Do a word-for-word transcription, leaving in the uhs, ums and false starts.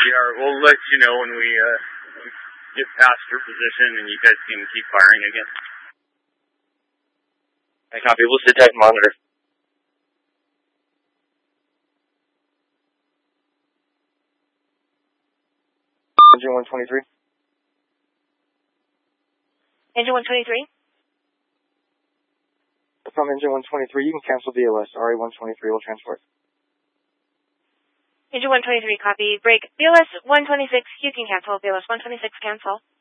are. We'll let you know when we uh, get past your position and you guys can keep firing again. I copy. We'll sit tight and monitor. Engine one twenty-three. Engine one twenty-three? From engine one twenty-three, you can cancel V O S. R A one twenty-three will transport. Engine one twenty-three, copy. Break. V O S one twenty-six, you can cancel. V O S one twenty-six, cancel.